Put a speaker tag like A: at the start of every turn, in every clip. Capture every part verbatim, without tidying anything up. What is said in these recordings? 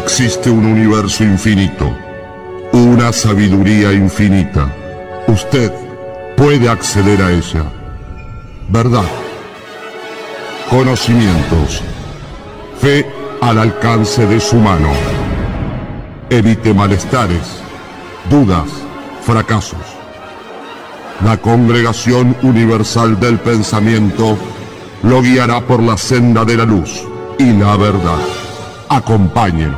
A: Existe un universo infinito, una sabiduría infinita. Usted puede acceder a ella. Verdad, conocimientos, fe al alcance de su mano. Evite malestares, dudas, fracasos. La Congregación Universal del Pensamiento lo guiará por la senda de la luz y la verdad. Acompáñenos.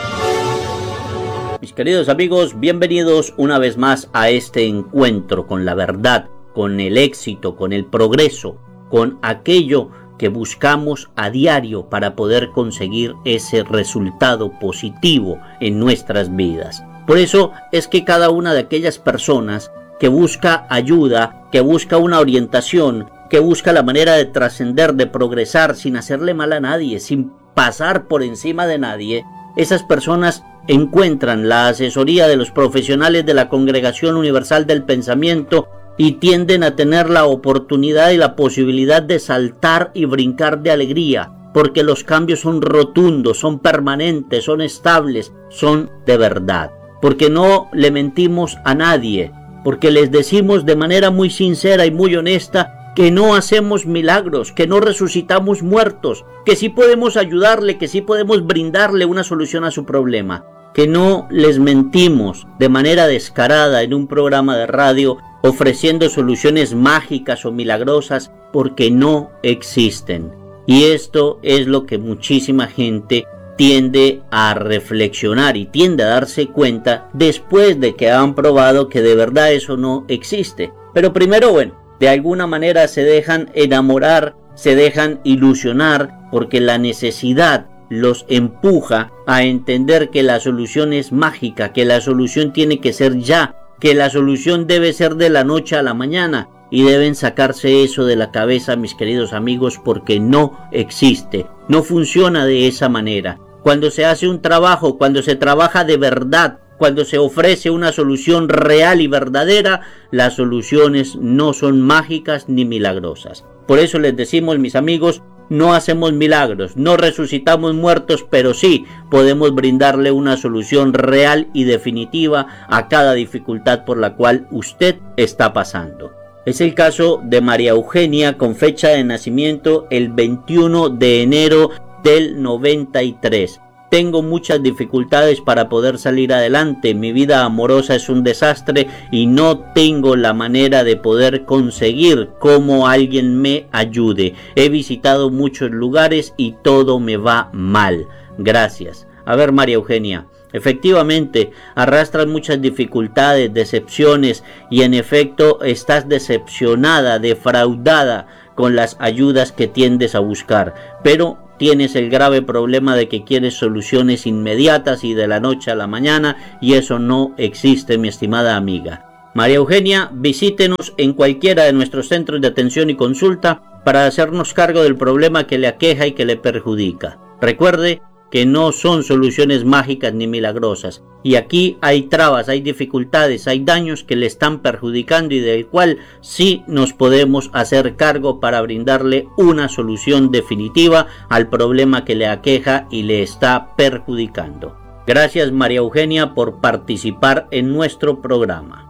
B: Mis queridos amigos, bienvenidos una vez más a este encuentro con la verdad, con el éxito, con el progreso, con aquello que buscamos a diario para poder conseguir ese resultado positivo en nuestras vidas. Por eso es que cada una de aquellas personas que busca ayuda, que busca una orientación, que busca la manera de trascender, de progresar sin hacerle mal a nadie, sin pasar por encima de nadie, esas personas encuentran la asesoría de los profesionales de la Congregación Universal del Pensamiento y tienden a tener la oportunidad y la posibilidad de saltar y brincar de alegría, porque los cambios son rotundos, son permanentes, son estables, son de verdad, porque no le mentimos a nadie, porque les decimos de manera muy sincera y muy honesta que no hacemos milagros, que no resucitamos muertos, que sí podemos ayudarle, que sí podemos brindarle una solución a su problema, que no les mentimos de manera descarada en un programa de radio ofreciendo soluciones mágicas o milagrosas, porque no existen. Y esto es lo que muchísima gente tiende a reflexionar y tiende a darse cuenta después de que han probado que de verdad eso no existe. Pero primero, bueno, de alguna manera se dejan enamorar, se dejan ilusionar, porque la necesidad los empuja a entender que la solución es mágica, que la solución tiene que ser ya, que la solución debe ser de la noche a la mañana, y deben sacarse eso de la cabeza, mis queridos amigos, porque no existe, no funciona de esa manera. Cuando se hace un trabajo, cuando se trabaja de verdad, cuando se ofrece una solución real y verdadera, las soluciones no son mágicas ni milagrosas. Por eso les decimos, mis amigos, no hacemos milagros, no resucitamos muertos, pero sí podemos brindarle una solución real y definitiva a cada dificultad por la cual usted está pasando. Es el caso de María Eugenia, con fecha de nacimiento el veintiuno de enero del noventa y tres. Tengo muchas dificultades para poder salir adelante, mi vida amorosa es un desastre y no tengo la manera de poder conseguir cómo alguien me ayude. He visitado muchos lugares y todo me va mal. Gracias. A ver, María Eugenia, efectivamente arrastras muchas dificultades, decepciones y en efecto estás decepcionada, defraudada con las ayudas que tiendes a buscar, pero tienes el grave problema de que quieres soluciones inmediatas y de la noche a la mañana, y eso no existe, mi estimada amiga. María Eugenia, visítenos en cualquiera de nuestros centros de atención y consulta para hacernos cargo del problema que le aqueja y que le perjudica. Recuerde que no son soluciones mágicas ni milagrosas, y aquí hay trabas, hay dificultades, hay daños que le están perjudicando y del cual sí nos podemos hacer cargo para brindarle una solución definitiva al problema que le aqueja y le está perjudicando. Gracias, María Eugenia, por participar en nuestro programa.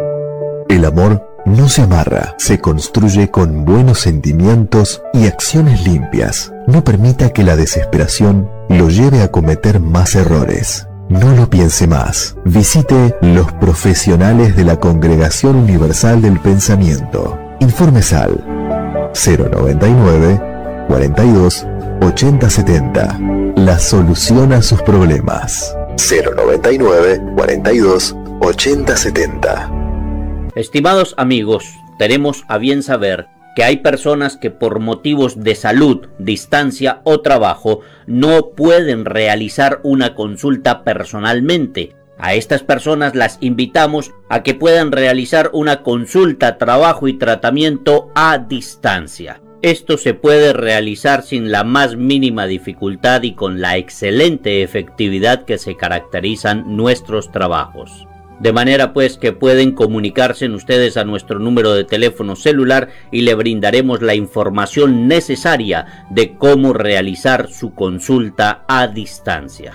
C: El amor no se amarra, se construye con buenos sentimientos y acciones limpias. No permita que la desesperación lo lleve a cometer más errores. No lo piense más. Visite los profesionales de la Congregación Universal del Pensamiento. Informes al cero noventa y nueve, cuarenta y dos, ochenta setenta. La solución a sus problemas. cero noventa y nueve, cuarenta y dos, ochenta setenta.
B: Estimados amigos, tenemos a bien saber que hay personas que por motivos de salud, distancia o trabajo no pueden realizar una consulta personalmente. A estas personas las invitamos a que puedan realizar una consulta, trabajo y tratamiento a distancia. Esto se puede realizar sin la más mínima dificultad y con la excelente efectividad que se caracterizan nuestros trabajos. De manera pues que pueden comunicarse ustedes a nuestro número de teléfono celular y le brindaremos la información necesaria de cómo realizar su consulta a distancia.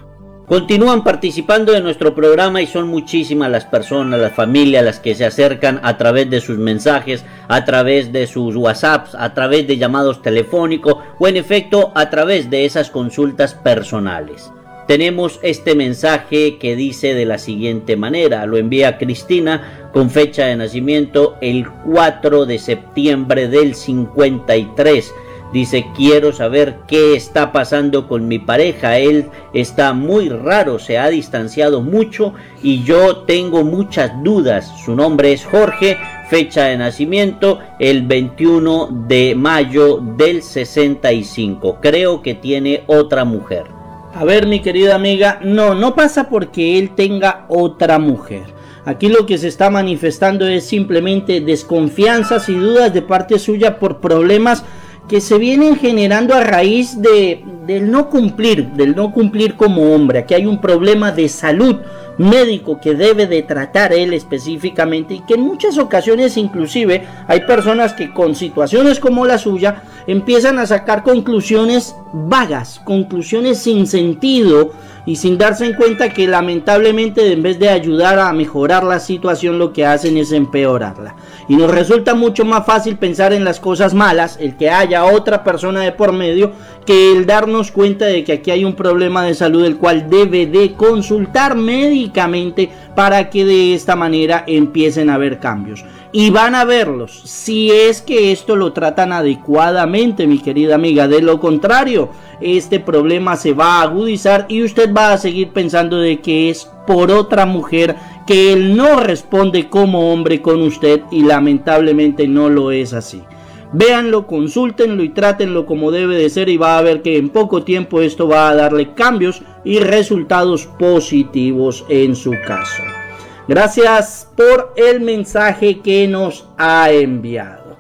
B: Continúan participando de nuestro programa y son muchísimas las personas, las familias, las que se acercan a través de sus mensajes, a través de sus WhatsApps, a través de llamados telefónicos o en efecto a través de esas consultas personales. Tenemos este mensaje que dice de la siguiente manera, lo envía Cristina con fecha de nacimiento el cuatro de septiembre del cincuenta y tres. Dice, quiero saber qué está pasando con mi pareja, él está muy raro, se ha distanciado mucho y yo tengo muchas dudas. Su nombre es Jorge, fecha de nacimiento el veintiuno de mayo del sesenta y cinco. Creo que tiene otra mujer.
D: A ver, mi querida amiga, no, no pasa porque él tenga otra mujer. Aquí lo que se está manifestando es simplemente desconfianzas y dudas de parte suya por problemas que se vienen generando a raíz de, del no cumplir, del no cumplir como hombre. Aquí hay un problema de salud médico que debe de tratar él específicamente y que en muchas ocasiones inclusive hay personas que con situaciones como la suya empiezan a sacar conclusiones vagas, conclusiones sin sentido y sin darse en cuenta que lamentablemente en vez de ayudar a mejorar la situación lo que hacen es empeorarla. Y nos resulta mucho más fácil pensar en las cosas malas, el que haya otra persona de por medio, que el darnos cuenta de que aquí hay un problema de salud el cual debe de consultar médicamente para que de esta manera empiecen a haber cambios. Y van a verlos, si es que esto lo tratan adecuadamente, mi querida amiga. De lo contrario, este problema se va a agudizar y usted va a seguir pensando de que es por otra mujer, que él no responde como hombre con usted y lamentablemente no lo es así. Véanlo, consúltenlo y trátenlo como debe de ser y va a ver que en poco tiempo esto va a darle cambios y resultados positivos en su caso. Gracias por el mensaje que nos ha enviado.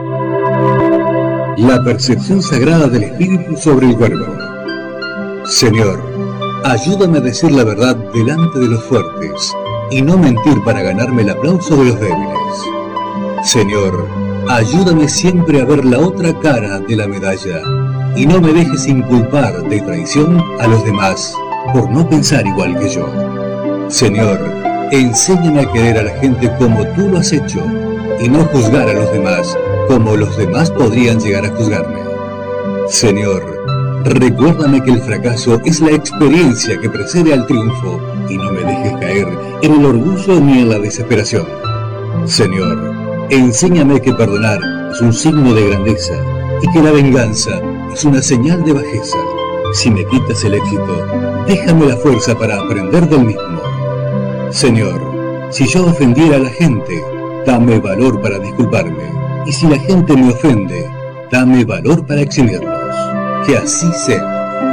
E: La percepción sagrada del espíritu sobre el cuerpo. Señor, ayúdame a decir la verdad delante de los fuertes y no mentir para ganarme el aplauso de los débiles. Señor, ayúdame siempre a ver la otra cara de la medalla y no me dejes inculpar de traición a los demás por no pensar igual que yo. Señor, enséñame a querer a la gente como tú lo has hecho y no juzgar a los demás como los demás podrían llegar a juzgarme. Señor, recuérdame que el fracaso es la experiencia que precede al triunfo y no me dejes caer en el orgullo ni en la desesperación. Señor, enséñame que perdonar es un signo de grandeza y que la venganza es una señal de bajeza. Si me quitas el éxito, déjame la fuerza para aprender del mismo. Señor, si yo ofendiera a la gente, dame valor para disculparme. Y si la gente me ofende, dame valor para eximirlos. Que así sea.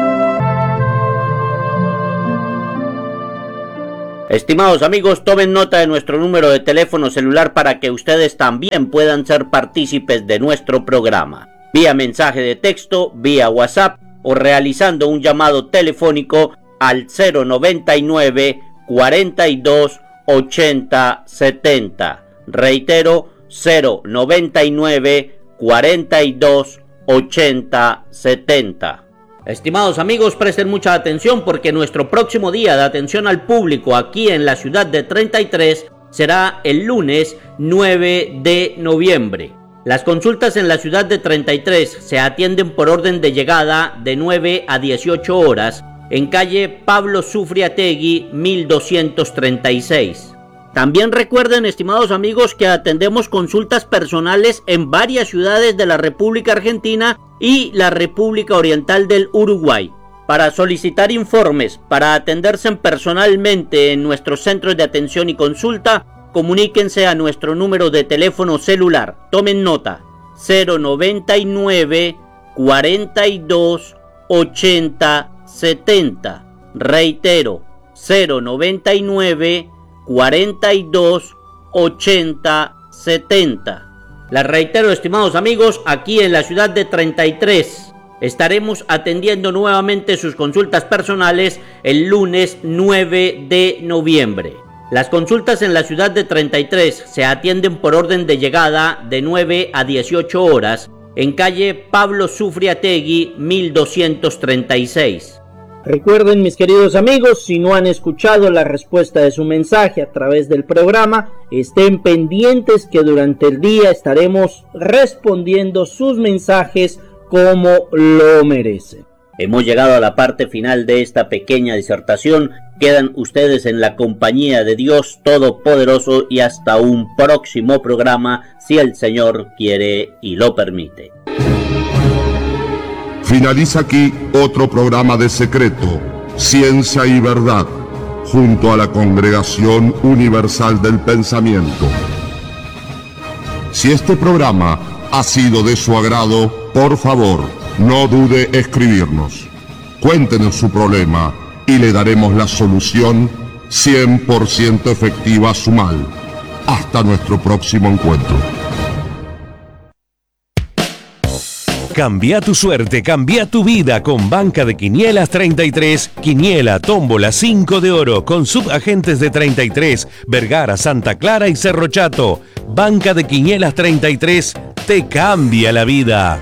B: Estimados amigos, tomen nota de nuestro número de teléfono celular para que ustedes también puedan ser partícipes de nuestro programa. Vía mensaje de texto, vía WhatsApp o realizando un llamado telefónico al cero noventa y nueve, cuarenta y dos, ochenta, setenta. Reitero, cero noventa y nueve, cuarenta y dos, ochenta, setenta. Estimados amigos, presten mucha atención porque nuestro próximo día de atención al público aquí en la ciudad de treinta y tres será el lunes nueve de noviembre. Las consultas en la ciudad de treinta y tres se atienden por orden de llegada de nueve a dieciocho horas en calle Pablo Sufriategui mil doscientos treinta y seis. También recuerden, estimados amigos, que atendemos consultas personales en varias ciudades de la República Argentina y la República Oriental del Uruguay. Para solicitar informes, para atenderse personalmente en nuestros centros de atención y consulta, comuníquense a nuestro número de teléfono celular. Tomen nota, cero noventa y nueve, cuarenta y dos, ochenta, setenta. Reitero, cero noventa y nueve, cuarenta y dos, ochenta, setenta. Les reitero, estimados amigos, aquí en la ciudad de treinta y tres estaremos atendiendo nuevamente sus consultas personales el lunes nueve de noviembre. Las consultas en la ciudad de treinta y tres se atienden por orden de llegada de nueve a dieciocho horas en calle Pablo Sufriategui mil doscientos treinta y seis.
D: Recuerden, mis queridos amigos, si no han escuchado la respuesta de su mensaje a través del programa, estén pendientes que durante el día estaremos respondiendo sus mensajes como lo merecen.
B: Hemos llegado a la parte final de esta pequeña disertación. Quedan ustedes en la compañía de Dios Todopoderoso y hasta un próximo programa, si el Señor quiere y lo permite.
A: Finaliza aquí otro programa de Secreto, Ciencia y Verdad, junto a la Congregación Universal del Pensamiento. Si este programa ha sido de su agrado, por favor, no dude escribirnos. Cuéntenos su problema y le daremos la solución cien por ciento efectiva a su mal. Hasta nuestro próximo encuentro.
F: Cambia tu suerte, cambia tu vida con Banca de Quinielas treinta y tres, Quiniela, Tómbola, cinco de oro, con subagentes de treinta y tres, Vergara, Santa Clara y Cerro Chato. Banca de Quinielas treinta y tres te cambia la vida.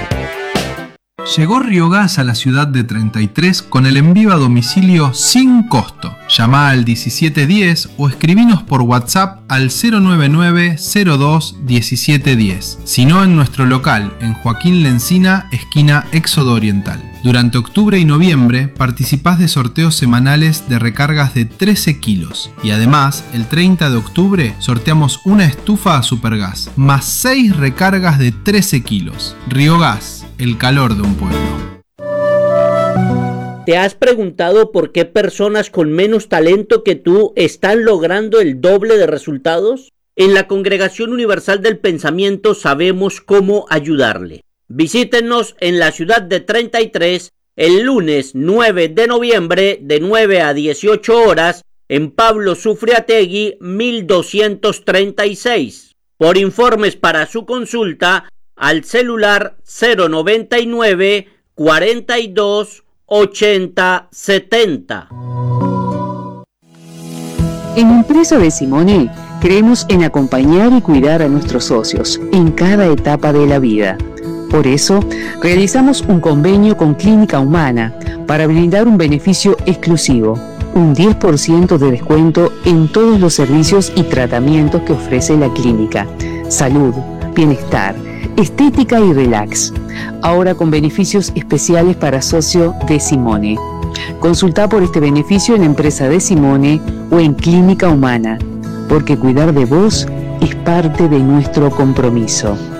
G: Llegó Riogas a la ciudad de treinta y tres con el envío a domicilio sin costo. Llama al diecisiete diez o escribinos por WhatsApp al cero nueve nueve cero dos diecisiete diez. Si no, en nuestro local, en Joaquín Lencina, esquina Éxodo Oriental. Durante octubre y noviembre participás de sorteos semanales de recargas de trece kilos. Y además, el treinta de octubre sorteamos una estufa a Supergas, más seis recargas de trece kilos. Riogas, el calor de un pueblo.
B: ¿Te has preguntado por qué personas con menos talento que tú están logrando el doble de resultados? En la Congregación Universal del Pensamiento sabemos cómo ayudarle. Visítenos en la ciudad de treinta y tres el lunes nueve de noviembre de nueve a dieciocho horas en Pablo Sufriategui mil doscientos treinta y seis. Por informes para su consulta al celular cero noventa y nueve cuarenta y dos ochenta setenta.
H: En Empresa de Simone creemos en acompañar y cuidar a nuestros socios en cada etapa de la vida. Por eso, realizamos un convenio con Clínica Humana para brindar un beneficio exclusivo, un diez por ciento de descuento en todos los servicios y tratamientos que ofrece la clínica. Salud, bienestar, estética y relax. Ahora con beneficios especiales para socio de Simone. Consulta por este beneficio en Empresa de Simone o en Clínica Humana, porque cuidar de vos es parte de nuestro compromiso.